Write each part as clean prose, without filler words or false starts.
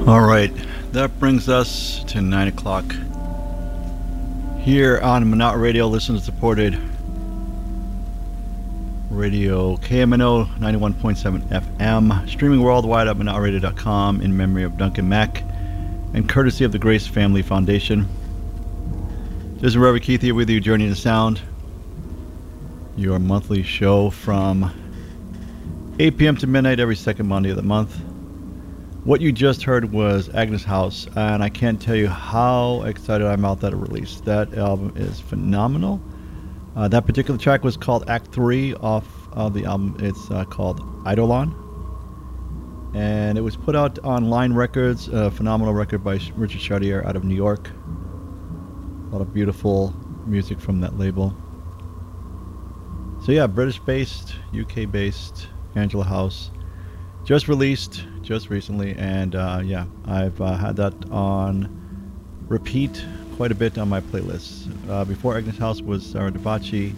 All right, that brings us to 9 o'clock here on Minot Radio, listener supported radio KMNO 91.7 FM, streaming worldwide at MinotRadio.com in memory of Duncan Mack and courtesy of the Grace Family Foundation. This is Reverend Keith here with you, Journey to Sound, your monthly show from 8 p.m. to midnight every second Monday of the month. What you just heard was Agnes House, and I can't tell you how excited I'm about that release. That album is phenomenal. That particular track was called Act 3 off of the album. It's called Eidolon, and it was put out on Line Records, a phenomenal record by Richard Chartier out of New York. A lot of beautiful music from that label. So yeah, British-based, UK-based Angela House. Just released just recently, and yeah, I've had that on repeat quite a bit on my playlists. Before Agnes House was Sarah Davachi,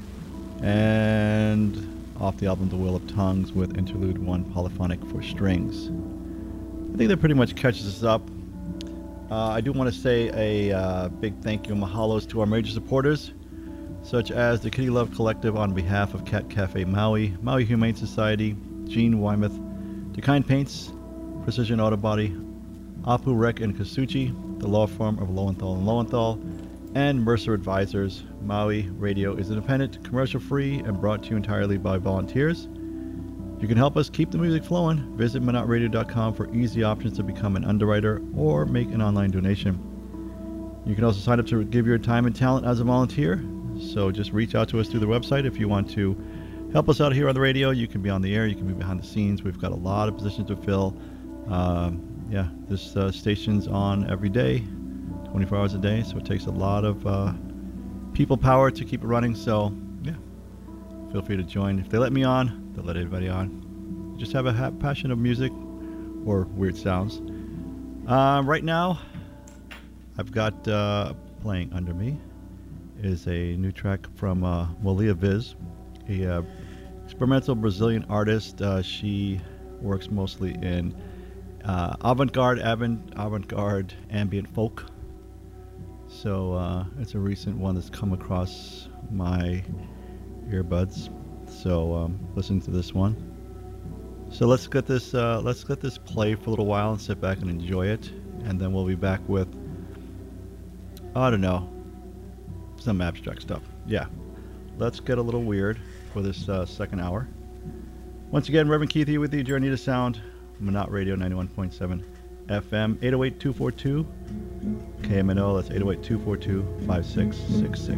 and off the album The Wheel of Tongues with Interlude 1 Polyphonic for Strings. I think that pretty much catches us up. I do want to say a big thank you and mahalos to our major supporters, such as the Kitty Love Collective on behalf of Cat Cafe Maui, Maui Humane Society, Gene Wymuth, The Kind Paints, Precision Auto Body, Apu Rec and Kasuchi, the law firm of Lowenthal and Lowenthal, and Mercer Advisors. Maui Radio is independent, commercial-free, and brought to you entirely by volunteers. You can help us keep the music flowing. Visit MinotRadio.com for easy options to become an underwriter or make an online donation. You can also sign up to give your time and talent as a volunteer. So just reach out to us through the website if you want to help us out here on the radio. You can be on the air, you can be behind the scenes. We've got a lot of positions to fill. Yeah, this station's on every day, 24 hours a day, so it takes a lot of people power to keep it running. So yeah, feel free to join. If they let me on, they'll let everybody on. Just have a passion of music or weird sounds. Right now, I've got playing under me is a new track from Molia Viz, a experimental Brazilian artist. She works mostly in avant-garde ambient folk. So it's a recent one that's come across my earbuds. So listen to this one. So let's get this play for a little while and sit back and enjoy it, and then we'll be back with, I don't know, some abstract stuff. Yeah, let's get a little weird for this second hour. Once again, Reverend Keith here with you, Journey to Sound, Minot Radio 91.7 FM, 808-242 KMNO. That's 808-242-5666.